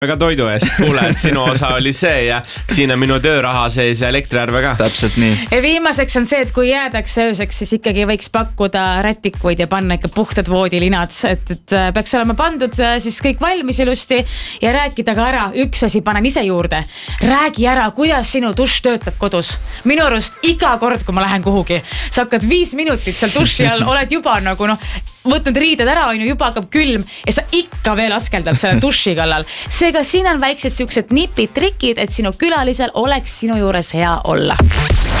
ka toidu eest, kuule, et sinu osa oli see ja siin on minu tööraha sees ja elektriarve ka. Täpselt nii. Ja viimaseks on see, et kui jäädakse ööseks, siis ikkagi võiks pakkuda rätikuid ja panna ikka puhtad voodilinad, et peaks olema pandud siis kõik valmis ilusti ja rääkida ka ära. Üks asi panen ise juurde. Räägi ära, kuidas sinu dušš töötab kodus. Minu arust iga kord, kui ma lähen kuhugi, sa hakkad 5 minutit seal duši all, oled juba nagu võtnud riided ära, juba hakkab külm ja sa ikka veel askeldad selle duši kallal. Seega siin on väiksed siuksed nipid, trikid, et sinu külalisel oleks sinu juures hea olla.